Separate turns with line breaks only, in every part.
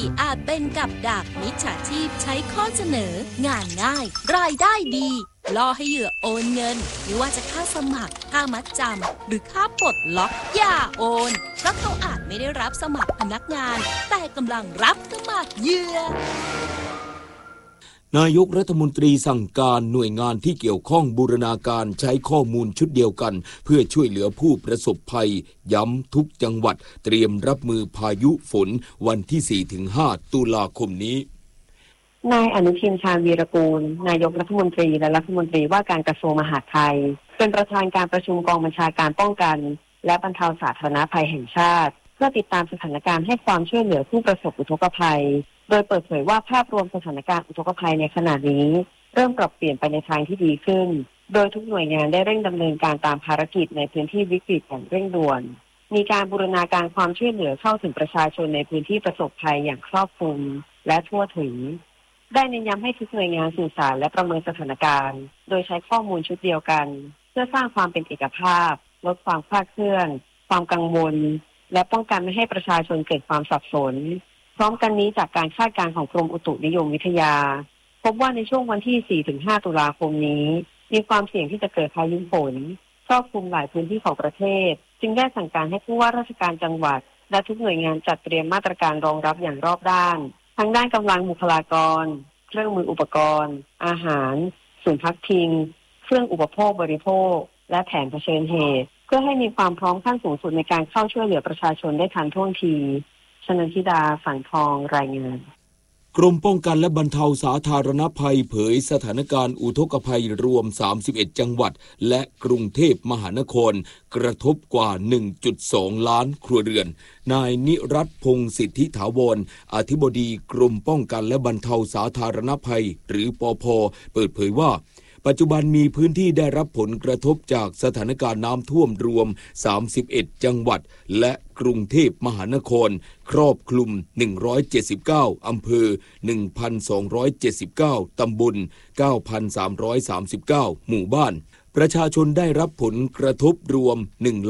อาจเป็นกับดักมิจฉาชีพใช้ข้อเสนองานง่ายรายได้ดีล่อให้เหยื่อโอนเงินไม่ว่าจะค่าสมัครค่ามัดจำหรือค่าปลดล็อกอย่าโอนเพราะเขาอาจไม่ได้รับสมัครพนักงานแต่กำลังรับสมัครเหยื่อน
ายกรัฐมนตรีสั่งการหน่วยงานที่เกี่ยวข้องบูรณาการใช้ข้อมูลชุดเดียวกันเพื่อช่วยเหลือผู้ประสบภัยย้ำทุกจังหวัดเตรียมรับมือพายุฝนวันที่ 4-5 ตุลาคมนี้
นายอนุทิน ชาญวีรกูลนายกรัฐมนตรีและรัฐมนตรีว่าการกระทรวงมหาดไทยเป็นประธานการประชุมกองบัญชาการป้องกันและบรรเทาสาธารณภัยแห่งชาติเพื่อติดตามสถานการณ์ให้ความช่วยเหลือผู้ประสบอุทกภัยโดยเปิดเผยว่าภาพรวมสถานการณ์อุทกภัยในขณะนี้เริ่มปรับเปลี่ยนไปในทางที่ดีขึ้นโดยทุกหน่วยงานได้เร่งดำเนินการตามภารกิจในพื้นที่วิกฤตอย่างเร่งด่วนมีการบูรณาการความช่วยเหลือเข้าถึงประชาชนในพื้นที่ประสบภัยอย่างครอบคลุมและทั่วถึงได้เน้นย้ำให้ทุกหน่วยงานสื่อสารและประเมินสถานการณ์โดยใช้ข้อมูลชุดเดียวกันเพื่อสร้างความเป็นเอกภาพลดความคลาดเคลื่อนความกังวลและป้องกันไม่ให้ประชาชนเกิดความสับสนพร้อมกันนี้จากการคาดการณ์ของกรมอุตุนิยมวิทยาพบว่าในช่วงวันที่ 4-5 ตุลาคมนี้มีความเสี่ยงที่จะเกิดพายุฝนครอบคลุมหลายพื้นที่ของประเทศจึงได้สั่งการให้ผู้ว่าราชการจังหวัดและทุกหน่วยงานจัดเตรียมมาตรการรองรับอย่างรอบด้านทั้งด้านกำลังบุคลากรเครื่องมืออุปกรณ์อาหารศูนย์พักพิงเครื่องอุปโภคบริโภคและแผนเผชิญเหตุเพื่อให้มีความพร้อมขั้นสูงสุดในการเข้าช่วยเหลือประชาชนได้ทันท่วงทีชนันทิดา สังทองรายงาน
กรมป้องกันและบรรเทาสาธารณภัยเผยสถานการณ์อุทกภัยรวม31จังหวัดและกรุงเทพมหานครกระทบกว่า 1.2 ล้านครัวเรือนนายนิรัตน์พงษ์สิทธิถาวรอธิบดีกรมป้องกันและบรรเทาสาธารณภัยหรือปภ.เปิดเผยว่าปัจจุบันมีพื้นที่ได้รับผลกระทบจากสถานการณ์น้ำท่วมรวม31จังหวัดและกรุงเทพมหานครครอบคลุม179อำเภอ 1,279 ตำบล 9,339 หมู่บ้านประชาชนได้รับผลกระทบรวม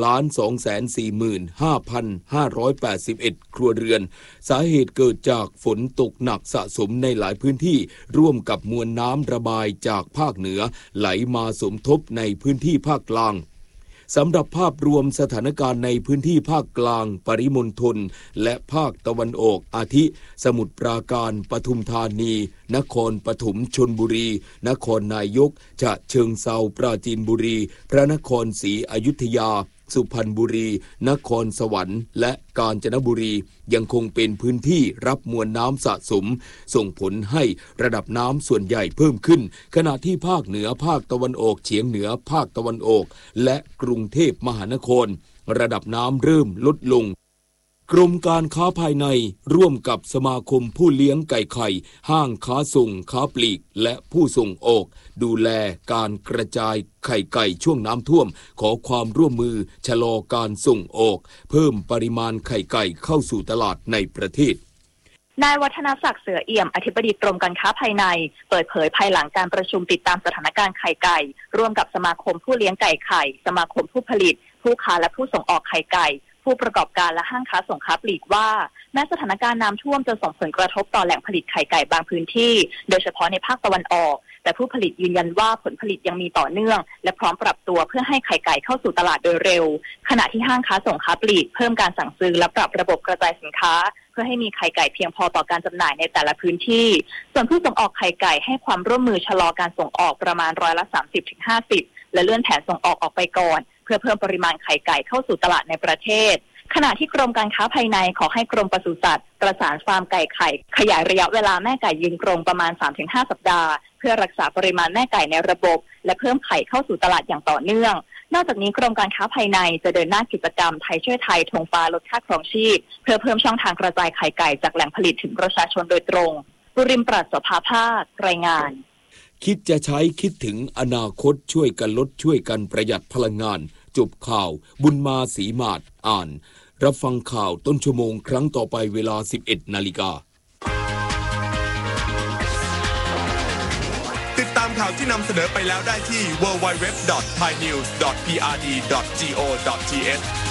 1,245,581 ครัวเรือนสาเหตุเกิดจากฝนตกหนักสะสมในหลายพื้นที่ร่วมกับมวลน้ำระบายจากภาคเหนือไหลมาสมทบในพื้นที่ภาคกลางสำหรับภาพรวมสถานการณ์ในพื้นที่ภาคกลางปริมณฑลและภาคตะวันออกอาทิสมุทรปราการปทุมธานีนครปฐมชลบุรีนครนายกฉะเชิงเทราปราจีนบุรีพระนครศรีอยุธยาสุพรรณบุรีนครสวรรค์และกาญจนบุรียังคงเป็นพื้นที่รับมวลน้ำสะสมส่งผลให้ระดับน้ำส่วนใหญ่เพิ่มขึ้นขณะที่ภาคเหนือภาคตะวันออกเฉียงเหนือภาคตะวันออกและกรุงเทพมหานครระดับน้ำเริ่มลดลงกรมการค้าภายในร่วมกับสมาคมผู้เลี้ยงไก่ไข่ห้างค้าส่งค้าปลีกและผู้ส่งออกดูแลการกระจายไข่ไก่ช่วงน้ำท่วมขอความร่วมมือชะลอการส่งออกเพิ่มปริมาณไข่ไก่เข้าสู่ตลาดในประเทศ
นายวัฒนศักดิ์เสือเอี่ยมอธิบดีกรมการค้าภายในเปิดเผยภายหลังการประชุมติดตามสถานการณ์ไข่ไก่ร่วมกับสมาคมผู้เลี้ยงไก่ไข่สมาคมผู้ผลิตผู้ค้าและผู้ส่งออกไข่ไก่ผู้ประกอบการและห้างค้าส่งค้าปลีกว่าแม้สถานการณ์น้ำท่วมจะส่งผลกระทบต่อแหล่งผลิตไข่ไก่บางพื้นที่โดยเฉพาะในภาคตะวันออกแต่ผู้ผลิตยืนยันว่าผลผลิตยังมีต่อเนื่องและพร้อมปรับตัวเพื่อให้ไข่ไก่เข้าสู่ตลาดโดยเร็วขณะที่ห้างค้าส่งค้าปลีกเพิ่มการสั่งซื้อและปรับระบบกระจายสินค้าเพื่อให้มีไข่ไก่เพียงพอต่อการจำหน่ายในแต่ละพื้นที่ส่วนผู้ส่งออกไข่ไก่ให้ความร่วมมือชะลอการส่งออกประมาณ30-50%และเลื่อนแผนส่งออกไปก่อนเพื่อเพิ่มปริมาณไข่ไก่เข้าสู่ตลาดในประเทศขณะที่กรมการค้าภายในขอให้กรมปศุสัตว์ประสานฟาร์มไก่ไข่ขยายระยะเวลาแม่ไก่ยืนกรงประมาณ 3-5 สัปดาห์เพื่อรักษาปริมาณแม่ไก่ในระบบและเพิ่มไข่เข้าสู่ตลาดอย่างต่อเนื่องนอกจากนี้กรมการค้าภายในจะเดินหน้ากิจกรรมไทยช่วยไทยธงฟ้าลดค่าครองชีพเพื่อเพิ่มช่องทางกระจายไข่ไก่จากแหล่งผลิตถึงประชาชนโดยตรงบุริมปราศภาภาครายงาน
คิดจะใช้คิดถึงอนาคตช่วยกันลดช่วยกันประหยัดพลังงานจบข่าวบุญมาศรีมาศอ่านรับฟังข่าวต้นชั่วโมงครั้งต่อไปเวลา 11 นาฬิกา
ติดตามข่าวที่นำเสนอไปแล้วได้ที่ www.thainews.prd.go.th